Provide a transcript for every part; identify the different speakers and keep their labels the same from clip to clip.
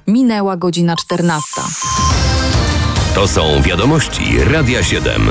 Speaker 1: Minęła godzina 14.
Speaker 2: To są wiadomości Radia 7.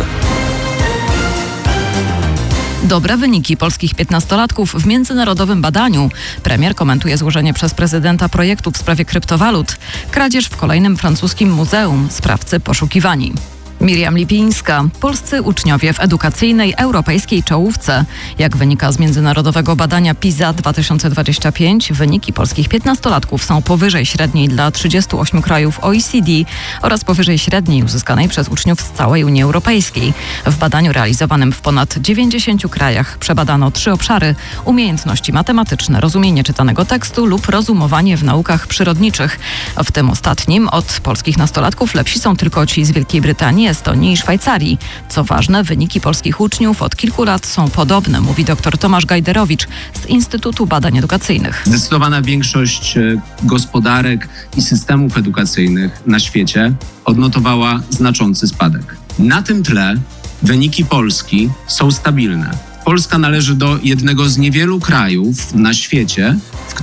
Speaker 3: Dobre wyniki polskich 15-latków w międzynarodowym badaniu. Premier komentuje złożenie przez prezydenta projektu w sprawie kryptowalut. Kradzież w kolejnym francuskim muzeum. Sprawcy poszukiwani. Miriam Lipińska. Polscy uczniowie w edukacyjnej europejskiej czołówce. Jak wynika z międzynarodowego badania PISA 2025, wyniki polskich 15-latków są powyżej średniej dla 38 krajów OECD oraz powyżej średniej uzyskanej przez uczniów z całej Unii Europejskiej. W badaniu realizowanym w ponad 90 krajach przebadano 3 obszary: umiejętności matematyczne, rozumienie czytanego tekstu lub rozumowanie w naukach przyrodniczych. W tym ostatnim od polskich nastolatków lepsi są tylko ci z Wielkiej Brytanii, Estonii i Szwajcarii. Co ważne, wyniki polskich uczniów od kilku lat są podobne, mówi dr Tomasz Gajderowicz z Instytutu Badań Edukacyjnych.
Speaker 4: Zdecydowana większość gospodarek i systemów edukacyjnych na świecie odnotowała znaczący spadek. Na tym tle wyniki Polski są stabilne. Polska należy do jednego z niewielu krajów na świecie,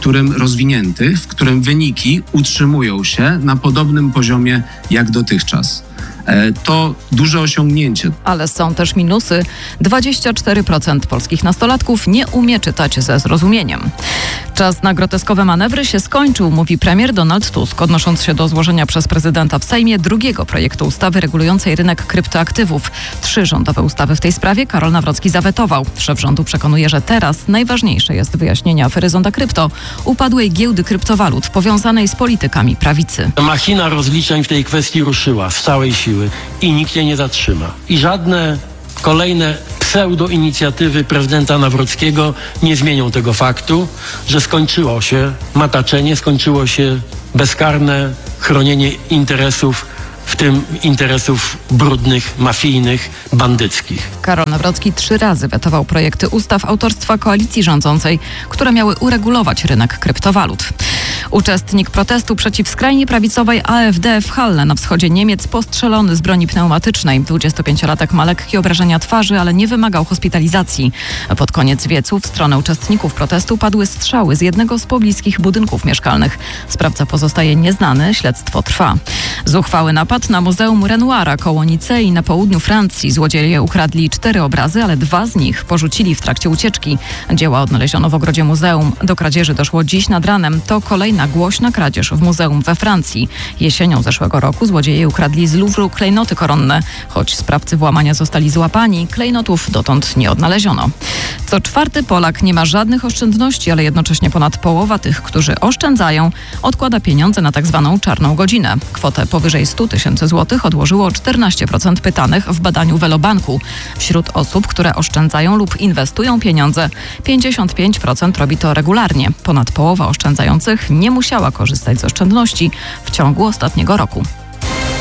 Speaker 4: w którym wyniki utrzymują się na podobnym poziomie jak dotychczas. To duże osiągnięcie.
Speaker 3: Ale są też minusy. 24% polskich nastolatków nie umie czytać ze zrozumieniem. Czas na groteskowe manewry się skończył, mówi premier Donald Tusk, odnosząc się do złożenia przez prezydenta w Sejmie drugiego projektu ustawy regulującej rynek kryptoaktywów. 3 rządowe ustawy w tej sprawie Karol Nawrocki zawetował. Szef rządu przekonuje, że teraz najważniejsze jest wyjaśnienie afery Zonda Krypto, upadłej giełdy kryptowalut powiązanej z politykami prawicy.
Speaker 5: Machina rozliczeń w tej kwestii ruszyła z całej siły i nikt jej nie zatrzyma. I żadne kolejne pseudo-inicjatywy prezydenta Nawrockiego nie zmienią tego faktu, że skończyło się mataczenie, skończyło się bezkarne chronienie interesów, w tym interesów brudnych, mafijnych, bandyckich.
Speaker 3: Karol Nawrocki 3 razy wetował projekty ustaw autorstwa koalicji rządzącej, które miały uregulować rynek kryptowalut. Uczestnik protestu przeciw skrajnie prawicowej AfD w Halle na wschodzie Niemiec postrzelony z broni pneumatycznej. 25-latek ma lekkie obrażenia twarzy, ale nie wymagał hospitalizacji. Pod koniec wiecu w stronę uczestników protestu padły strzały z jednego z pobliskich budynków mieszkalnych. Sprawca pozostaje nieznany, śledztwo trwa. Zuchwały napad na Muzeum Renoira koło Nicei na południu Francji. Złodzieje ukradli 4 obrazy, ale 2 z nich porzucili w trakcie ucieczki. Dzieła odnaleziono w ogrodzie muzeum. Do kradzieży doszło dziś nad ranem. To kolejna głośna kradzież w muzeum we Francji. Jesienią zeszłego roku złodzieje ukradli z Louvru klejnoty koronne. Choć sprawcy włamania zostali złapani, klejnotów dotąd nie odnaleziono. Co 4. Polak nie ma żadnych oszczędności, ale jednocześnie ponad połowa tych, którzy oszczędzają, odkłada pieniądze na tak zwaną czarną godzinę. Kwotę powyżej 100 tysięcy złotych odłożyło 14% pytanych w badaniu Velobanku. Wśród osób, które oszczędzają lub inwestują pieniądze, 55% robi to regularnie. Ponad połowa oszczędzających nie musiała korzystać z oszczędności w ciągu ostatniego roku.